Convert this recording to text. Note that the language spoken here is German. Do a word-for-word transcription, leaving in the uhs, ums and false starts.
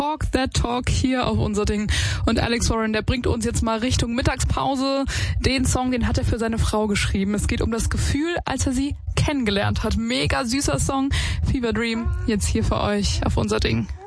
Talk That Talk hier auf unser Ding. Und Alex Warren, der bringt uns jetzt mal Richtung Mittagspause. Den Song, den hat er für seine Frau geschrieben. Es geht um das Gefühl, als er sie kennengelernt hat. Mega süßer Song. Fever Dream, jetzt hier für euch auf unser Ding.